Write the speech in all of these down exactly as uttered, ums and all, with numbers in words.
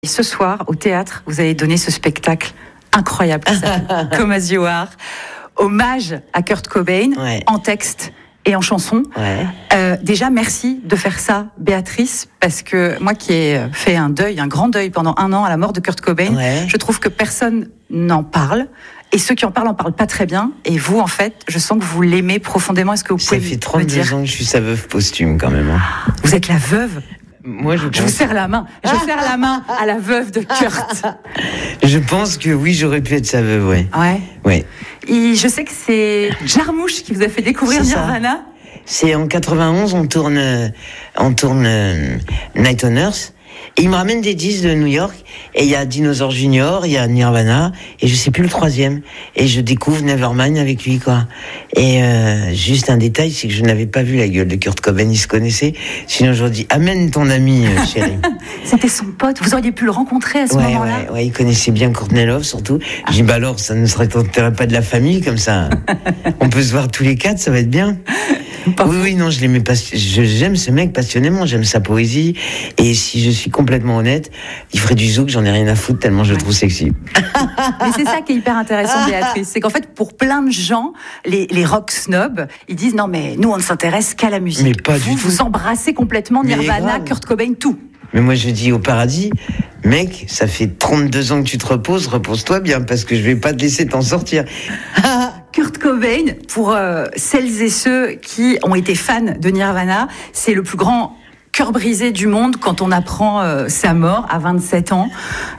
Et ce soir, au théâtre, vous allez donner ce spectacle incroyable qui s'appelle Come As You Are, hommage à Kurt Cobain, ouais. en texte et en chanson. Ouais. Euh, déjà, merci de faire ça, Béatrice, parce que moi qui ai fait un deuil, un grand deuil pendant un an à la mort de Kurt Cobain, ouais. je trouve que personne n'en parle. Et ceux qui en parlent, en parlent pas très bien. Et vous, en fait, je sens que vous l'aimez profondément. Est-ce que vous Ça pouvez fait me trente-deux dire... ans que je suis sa veuve posthume, quand même. Hein. Vous êtes la veuve. Moi, je, je pense... vous serre la main. Je serre la main à la veuve de Kurt. Je pense que oui, j'aurais pu être sa veuve, ouais. Ouais. Ouais. Et je sais que c'est Jarmusch qui vous a fait découvrir c'est Nirvana. Ça. C'est en quatre-vingt-onze, on tourne, on tourne euh, Night on Earth. Et il me ramène des disques de New York, et il y a Dinosaur Junior, il y a Nirvana, et je sais plus le troisième. Et je découvre Nevermind avec lui, quoi. Et euh, juste un détail, c'est que je n'avais pas vu la gueule de Kurt Cobain, il se connaissait. Sinon, je leur dis, amène ton ami, euh, chérie. C'était son pote, vous auriez pu le rencontrer à ce ouais, moment-là. Ouais, ouais, il connaissait bien Courtney Love, surtout. Ah. Je dis, bah alors, ça ne serait pas de la famille, comme ça. On peut se voir tous les quatre, ça va être bien. Oui, oui, non, je l'aimais pas. Je, j'aime ce mec passionnément, j'aime sa poésie. Et si je suis complètement honnête, il ferait du zouk, j'en ai rien à foutre tellement je le ouais. trouve sexy. Mais c'est ça qui est hyper intéressant, Béatrice. C'est qu'en fait, pour plein de gens, les, les rock snobs, ils disent non, mais nous, on ne s'intéresse qu'à la musique. Mais pas vous, du tout. Vous embrassez complètement Nirvana, Kurt Cobain, tout. Mais moi, je dis au paradis, mec, ça fait trente-deux ans que tu te reposes, repose-toi bien, parce que je vais pas te laisser t'en sortir. Kurt Cobain, pour euh, celles et ceux qui ont été fans de Nirvana, c'est le plus grand cœur brisé du monde quand on apprend euh, sa mort à vingt-sept ans,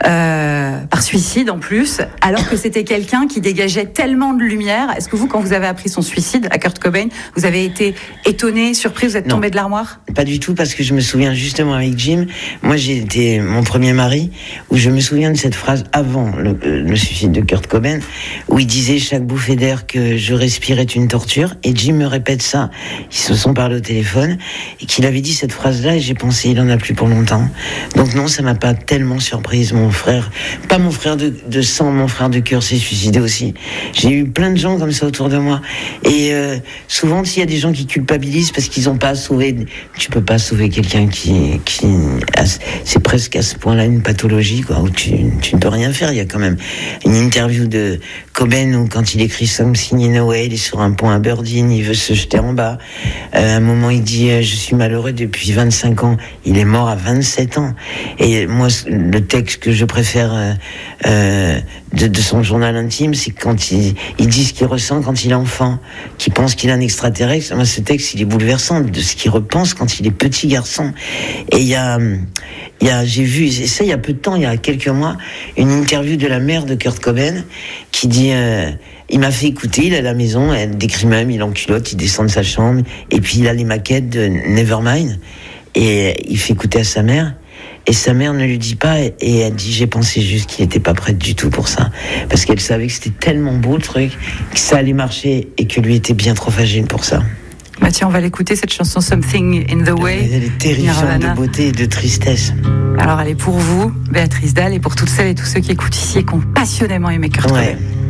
euh, par suicide en plus, alors que c'était quelqu'un qui dégageait tellement de lumière. Est-ce que vous, quand vous avez appris son suicide à Kurt Cobain, vous avez été étonné, surpris, vous êtes non, tombé de l'armoire? Pas du tout, parce que je me souviens justement avec Jim, moi j'ai été mon premier mari, où je me souviens de cette phrase avant le, le suicide de Kurt Cobain, où il disait chaque bouffée d'air que je respirais est une torture, et Jim me répète ça, ils se sont parlé au téléphone, et qu'il avait dit cette phrase là et j'ai pensé il en a plus pour longtemps. Donc non, ça m'a pas tellement surprise. Mon frère, pas mon frère de, de sang, mon frère de cœur s'est suicidé aussi. J'ai eu plein de gens comme ça autour de moi. Et euh, souvent, s'il y a des gens qui culpabilisent parce qu'ils ont pas sauvé, tu peux pas sauver quelqu'un qui, qui c'est presque à ce point-là une pathologie, quoi, où tu, tu ne peux rien faire. Il y a quand même une interview de Cobain où quand il écrit Something in a Way, il est sur un pont à Aberdeen, il veut se jeter en bas. Euh, à un moment, il dit euh, je suis malheureux depuis vingt-cinq ans. Il est mort à vingt-sept ans. Et moi, le texte que je préfère euh, euh, de, de son journal intime, c'est quand il, il dit ce qu'il ressent quand il est enfant, qu'il pense qu'il est un extraterrestre. Moi, ce texte, il est bouleversant de ce qu'il repense quand il est petit garçon. Et il y a, il y a, j'ai vu, et ça il y a peu de temps, il y a quelques mois, une interview de la mère de Kurt Cobain qui dit... Euh, il m'a fait écouter, il est à la maison, elle décrit même, il est en culotte, il descend de sa chambre, et puis il a les maquettes de Nevermind, et il fait écouter à sa mère, et sa mère ne lui dit pas, et elle dit j'ai pensé juste qu'il n'était pas prêt du tout pour ça, parce qu'elle savait que c'était tellement beau le truc, que ça allait marcher, et que lui était bien trop fragile pour ça. Bah tiens, on va l'écouter, cette chanson Something in the Way. Elle est terrifiante Nirvana. De beauté et de tristesse. Alors elle est pour vous, Béatrice Dalle, et pour toutes celles et tous ceux qui écoutent ici et qui ont passionnément aimé Kurt Cobain. Ouais.